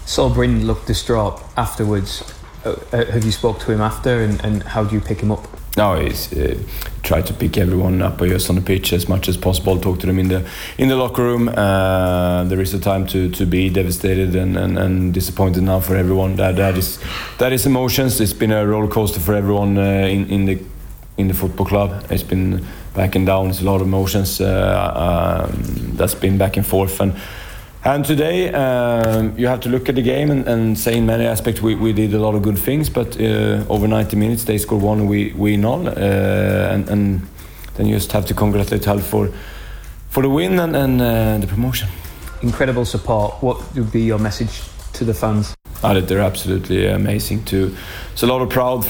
Saul Bryn looked distraught afterwards. Have you spoke to him after, and how do you pick him up? No, he's tried to pick everyone up just on the pitch as much as possible. Talk to them in the locker room. There is a time to be devastated and disappointed now for everyone. That is emotions. It's been a roller coaster for everyone in the football club. It's been back and down. It's a lot of emotions. That's been back and forth. And today, you have to look at the game and say in many aspects we did a lot of good things, but over 90 minutes they scored one and we none. And then you just have to congratulate Hull for the win and the promotion. Incredible support. What would be your message to the fans? They're absolutely amazing too. It's a lot of proud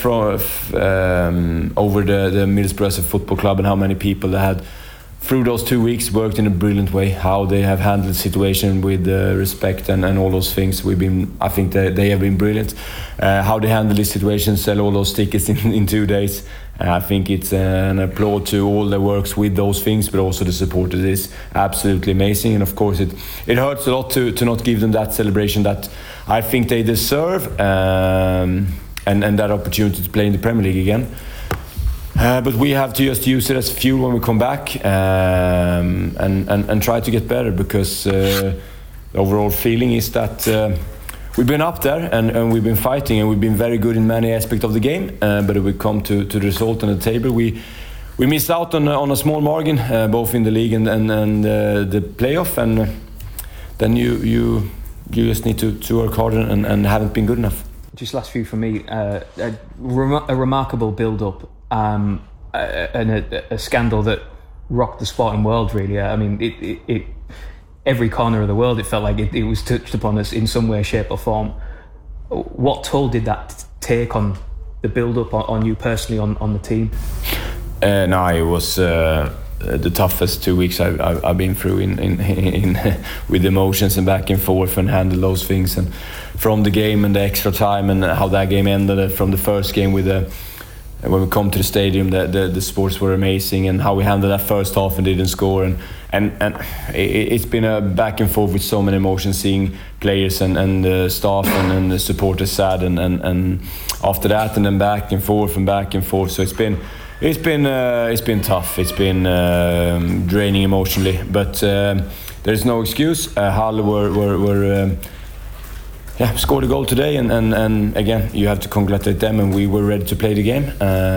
over the Middlesbrough as a football club and how many people they had through those 2 weeks worked in a brilliant way. How they have handled the situation with respect and all those things. I think they have been brilliant. How they handle this situation, sell all those tickets in 2 days. I think it's an applaud to all the works with those things, but also the support of this. Absolutely amazing. And of course it hurts a lot to not give them that celebration that I think they deserve, and that opportunity to play in the Premier League again. But we have to just use it as fuel when we come back, and try to get better, because the overall feeling is that we've been up there and we've been fighting and we've been very good in many aspects of the game, but if we come to the result on the table, we missed out on a small margin, both in the league and the playoff, and then you just need to work harder and haven't been good enough. Just last few for me, a remarkable build-up. And a scandal that rocked the sporting world, really. I mean, it every corner of the world, it felt like it was touched upon us in some way, shape or form. What toll did that take on the build-up, on you personally, on the team? No, it was the toughest 2 weeks I've been through in with emotions and back and forth and handle those things, and from the game and the extra time and how that game ended, from the first game with when we come to the stadium, the sports were amazing, and how we handled that first half and didn't score, and it's been a back and forth with so many emotions, seeing players and the staff and the supporters sad, and after that, and then back and forth. So it's been tough. It's been draining emotionally, but there's no excuse. Hull were scored a goal today, and again, you have to congratulate them, and we were ready to play the game.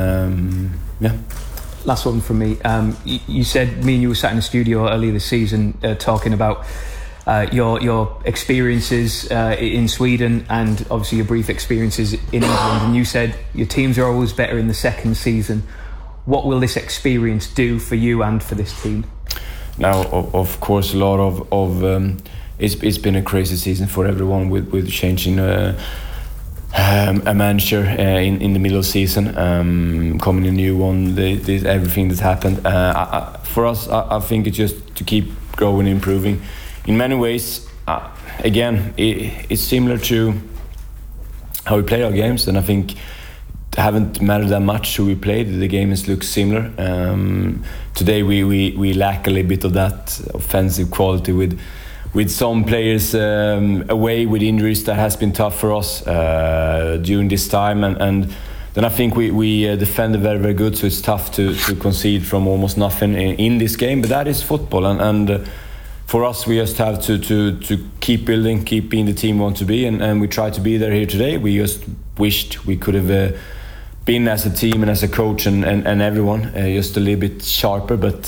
Last one from me. You said me and you were sat in the studio earlier this season talking about your experiences in Sweden, and obviously your brief experiences in England, and you said your teams are always better in the second season. What will this experience do for you and for this team? Now, of course, a lot of it's been a crazy season for everyone with changing a manager in the middle of the season, coming a new one, everything that's happened. For us, I think it's just to keep growing and improving. In many ways, again, it's similar to how we play our games, and I think it haven't mattered that much who we played. The games look similar. Today we lack a little bit of that offensive quality with some players away with injuries. That has been tough for us during this time, and then I think we defended very, very good, so it's tough to concede from almost nothing in this game, but that is football, and for us we just have to keep building, keep being the team we want to be, and we try to be there here today. We just wished we could have been as a team and as a coach and everyone just a little bit sharper, but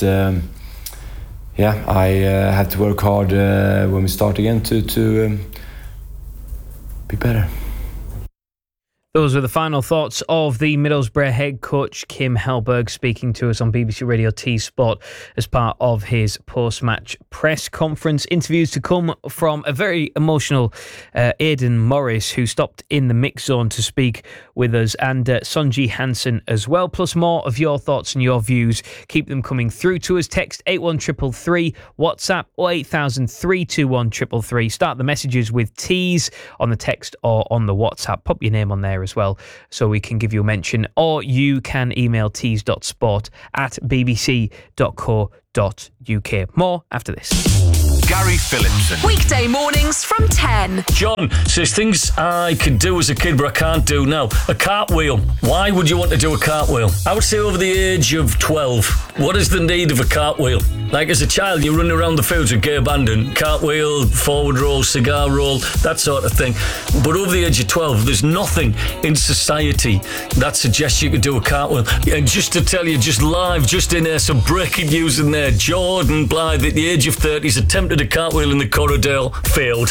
I have to work hard when we start again to be better. Those were the final thoughts of the Middlesbrough head coach Kim Hellberg, speaking to us on BBC Radio T Sport as part of his post-match press conference. Interviews to come from a very emotional Aidan Morris, who stopped in the mix zone to speak with us, and Sonji Hansen as well, plus more of your thoughts and your views. Keep them coming through to us. Text 81333, WhatsApp 08000 321 333. Start the messages with T's on the text or on the WhatsApp. Pop your name on there as well, so we can give you a mention, or you can email tees.sport@bbc.co.uk. More after this. Gary Phillipson. Weekday mornings from 10. John says things I could do as a kid but I can't do now. A cartwheel. Why would you want to do a cartwheel? I would say over the age of 12. What is the need of a cartwheel? Like as a child, you're running around the fields with Gay Bandon, cartwheel, forward roll, cigar roll, that sort of thing. But over the age of 12, there's nothing in society that suggests you could do a cartwheel. And just to tell you, just live, just in there, some breaking news in there. Jordan Blythe at the age of 30 has attempted a cartwheel in the Corriedale field.